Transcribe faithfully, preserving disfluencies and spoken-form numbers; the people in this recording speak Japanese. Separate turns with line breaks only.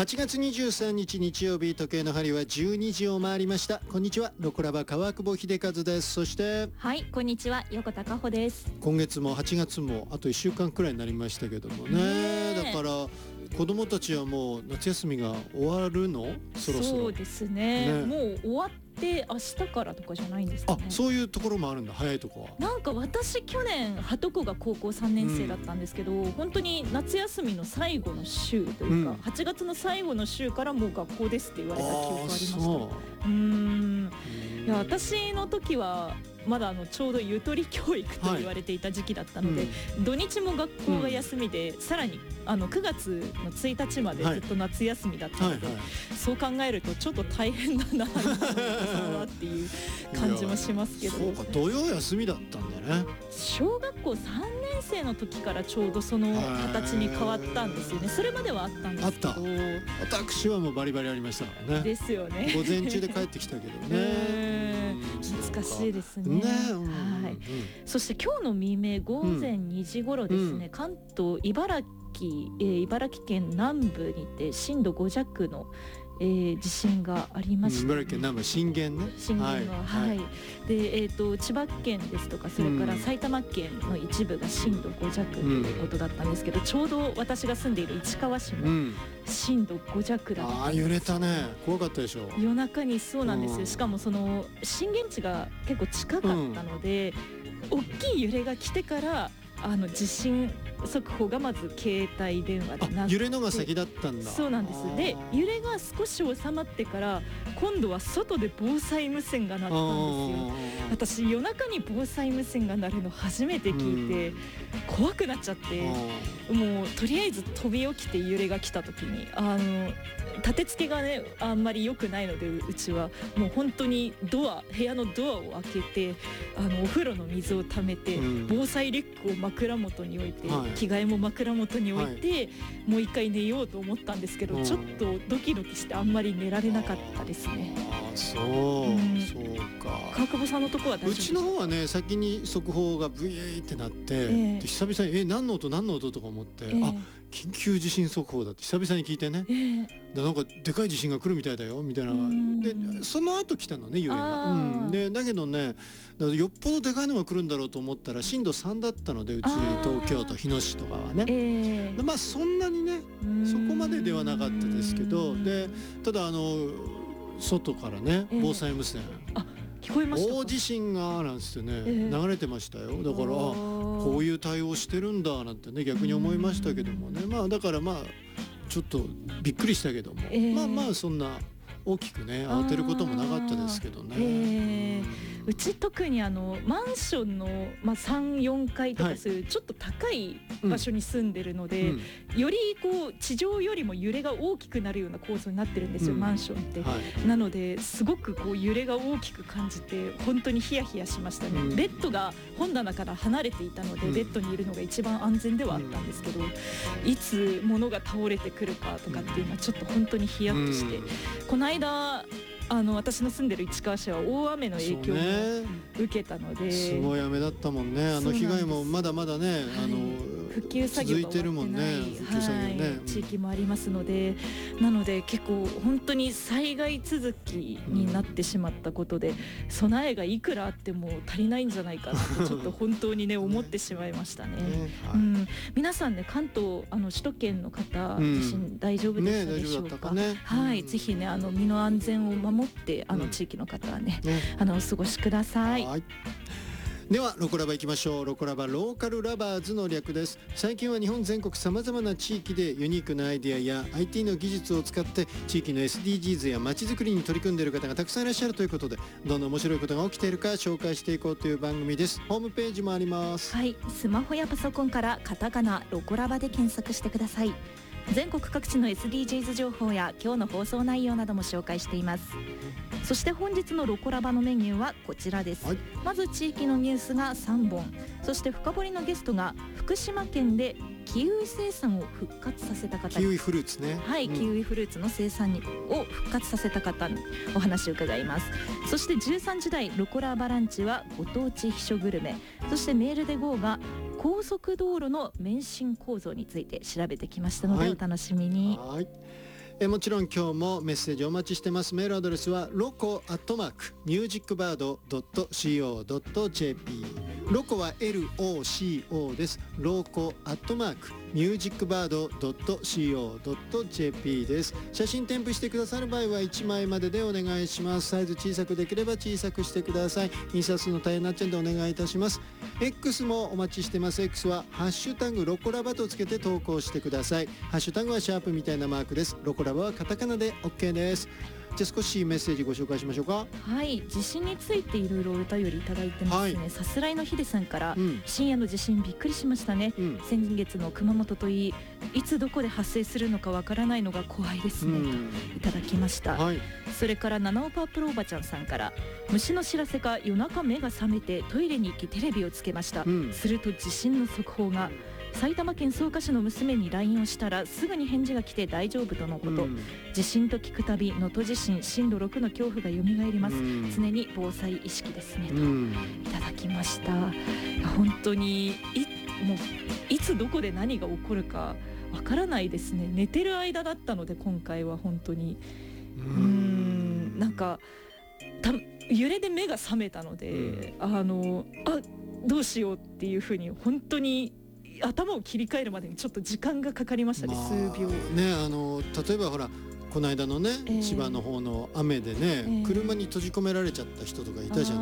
はちがつにじゅうさんにち日曜日、時計の針はじゅうにじを回りました。こんにちは、ロコラバ川久保秀和です。そして
はい、こんにちは、横田佳穂です。
今月もはちがつもあといっしゅうかんくらいになりましたけどもね。だから子供たちはもう夏休みが終わるの？そろそろ。
そうですね、
ね、
もう終わって明日からとかじゃないんですかね。
あ、そういうところもあるんだ、早いとこは。
なんか私去年はとこが高校さんねん生だったんですけど、うん、本当に夏休みの最後の週というか、うん、はちがつの最後の週からもう学校ですって言われた記憶ありました。うーん、いや私の時はまだあのちょうどゆとり教育と言われていた時期だったので、はい、うん、土日も学校が休みで、うん、さらにあのくがつのついたちまでずっと夏休みだったので、はいはいはい、そう考えるとちょっと大変だなっていう感じもしますけど。
そうか、土曜休みだったんだね。
小学校さんねん生の時からちょうどその形に変わったんですよね。それまではあったんですけど。あった。
私はもうバリバリありましたからね。
ですよね。
午前中で帰ってきたけどね。
難しいですね。ね、うん、はい、うん、そして今日の未明午前にじ頃ですね、うん、関東茨城、えー、茨城県南部にて震度ご弱の、えー、地震がありました、ね、
茨城県南部震源ね。
震源が、はい、はい、で、えーと、千葉県ですとかそれから埼玉県の一部が震度ご弱ということだったんですけど、うん、ちょうど私が住んでいる市川市も震度ご弱だったんです。
ああ、揺れたね。怖かったでしょ。
夜中に。そうなんですよ。しかもその震源地が結構近かったので、うん、大きい揺れが来てからあの地震速報がまず携帯電話で鳴って、
揺れのが先だったんだ。
そうなんです。で揺れが少し収まってから今度は外で防災無線が鳴ったんですよ。私夜中に防災無線が鳴るの初めて聞いて、うん、怖くなっちゃって、もうとりあえず飛び起きて揺れが来た時にあの立て付けがねあんまり良くないので、うちはもう本当にドア部屋のドアを開けてあのお風呂の水をためて、うん、防災リュックを枕元に置いて、はい、着替えも枕元に置いて、はい、もう一回寝ようと思ったんですけど、うん、ちょっとドキドキしてあんまり寝られなかったですね。
あ、そう、うん、そうか。
川久保さんのとこは大丈夫
うちの方はね、先に速報がブイエーってなって、えー、で久々にえ何の音何の音とか思って、えー、あ、緊急地震速報だって久々に聞いてね、えー、でなんかでかい地震が来るみたいだよみたいな。でその後来たのね、揺れが、うん、でだけどね、だよっぽどでかいのが来るんだろうと思ったら震度さんだったので、うち東京都日野市とかはね、えー、でまあそんなにねそこまでではなかったですけど、でただあの外からね防災無線、えー、あ
聞こえましたか？
大地震がなんつってね、えー、流れてましたよ。だからこういう対応してるんだなんてね逆に思いましたけどもね。まあだからまあちょっとびっくりしたけども、えー、まあまあそんな大きくね慌てることもなかったですけどね。え
ーうち特にあのマンションの、まあ、さん、よんかいとかそういうちょっと高い場所に住んでるので、うん、よりこう地上よりも揺れが大きくなるような構造になってるんですよ、うん、マンションって、はい、なのですごくこう揺れが大きく感じて本当にヒヤヒヤしましたね、うん、ベッドが本棚から離れていたので、うん、ベッドにいるのが一番安全ではあったんですけど、うん、いつ物が倒れてくるかとかっていうのはちょっと本当にヒヤッとして、うん、この間あの私の住んでる市川市は大雨の影響を受けたので、
ね、すごい雨だったもんね。あの被害もまだまだね、はい、あの
復旧作業が終わってない、ねはい、地域もありますので、なので結構本当に災害続きになってしまったことで、うん、備えがいくらあっても足りないんじゃないかなとちょっと本当にね思ってしまいましたね。ね、はい、うん、皆さんね関東あの首都圏の方、地震大丈夫でしたでしょうか？ね、はい、うん、ぜひねあの身の安全を守ってあの地域の方はね、うんね、あのお過ごしください。はい、
ではロコラバ行きましょう。ロコラバローカルラバーズの略です。最近は日本全国さまざまな地域でユニークなアイデアや アイティー の技術を使って地域の エスディージーズ やまちづくりに取り組んでいる方がたくさんいらっしゃるということで、どんな面白いことが起きているか紹介していこうという番組です。ホームページもあります。
はい、スマホやパソコンからカタカナロコラバで検索してください。全国各地の エスディージーズ 情報や今日の放送内容なども紹介しています。そして本日のロコラバのメニューはこちらです、はい、まず地域のニュースがさんぼん、そして深掘りのゲストが福島県でキウイ生産を復活させた方、
キウイフルーツね、
はい、うん、キウイフルーツの生産を復活させた方にお話を伺います。そしてじゅうさんじ台ロコラバランチはご当地秘書グルメ、そしてメールで ゴー が高速道路の免震構造について調べてきましたので、はい、お楽しみに。
はい、 えもちろん今日もメッセージお待ちしてます。メールアドレスはロコアットマークミュージックバードドットシーオードットジェーピー、 ロコは エルオーシーオー です。ロコアットマークミュージックバードドットシーオードットジェーピー です。写真添付してくださる場合はいちまいまででお願いします。サイズ小さくできれば小さくしてください。印刷するの大変になっちゃうんでお願いいたします。 X もお待ちしてます。 X はハッシュタグロコラバとつけて投稿してください。ハッシュタグはシャープみたいなマークです。ロコラバはカタカナで OK です。じゃあ少しメッセージご紹介しましょうか。
はい、地震についていろいろお便りいただいてますね、はい、さすらいのひでさんから、うん、深夜の地震びっくりしましたね、うん、先月の熊本といい、いつどこで発生するのかわからないのが怖いですね、うん、といただきました、はい、それから七尾パープルおばちゃんさんから、虫の知らせか夜中目が覚めてトイレに行きテレビをつけました、うん、すると地震の速報が。埼玉県草加市の娘に ライン をしたらすぐに返事が来て大丈夫とのこと、うん、地震と聞くたび能登地震震度ろくの恐怖が蘇ります、うん、常に防災意識ですね、といただきました。本当に い, もういつどこで何が起こるかわからないですね。寝てる間だったので今回は本当にうーんなんかた揺れで目が覚めたので、うん、あのあどうしようっていうふうに本当に頭を切り替えるまでにちょっと時間がかかりましたね、まあ、数秒
ね。あの例えばほらこの間のね、えー、千葉の方の雨でね、えー、車に閉じ込められちゃった人とかいたじゃない。